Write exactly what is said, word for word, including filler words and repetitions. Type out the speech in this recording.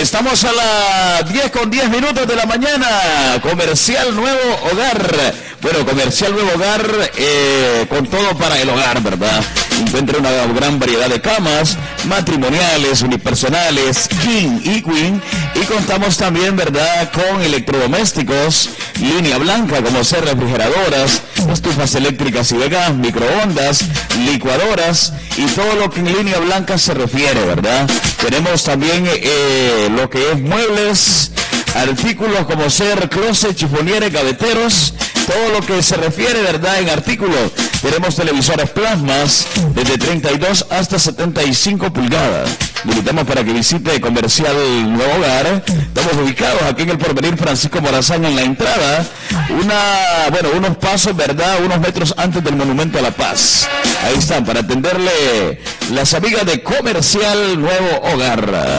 Estamos a las diez con diez minutos de la mañana. Comercial Nuevo Hogar. Bueno, Comercial Nuevo Hogar, eh, con todo para el hogar, ¿verdad? Encuentra una gran variedad de camas, matrimoniales, unipersonales, king y queen. Y contamos también, ¿verdad?, con electrodomésticos, línea blanca, como ser refrigeradoras, estufas eléctricas y de gas, microondas, licuadoras y todo lo que en línea blanca se refiere, ¿verdad? Tenemos también eh, lo que es muebles, artículos como ser closet, chifonieres, gaveteros, todo lo que se refiere, ¿verdad?, en artículos. Tenemos televisores plasmas desde treinta y dos hasta setenta y cinco pulgadas. Le invitamos para que visite Comercial Nuevo Hogar. Estamos ubicados aquí en el Porvenir Francisco Morazán, en la entrada. Una, bueno, unos pasos, ¿verdad?, unos metros antes del Monumento a la Paz. Ahí están, para atenderle las amigas de Comercial Nuevo Hogar.